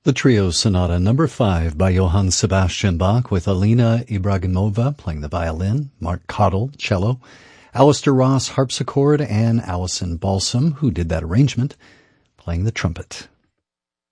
The Trio Sonata No. 5 by Johann Sebastian Bach, with Alina Ibragimova playing the violin, Mark Cottle, cello, Alistair Ross, harpsichord, and Alison Balsam, who did that arrangement, playing the trumpet.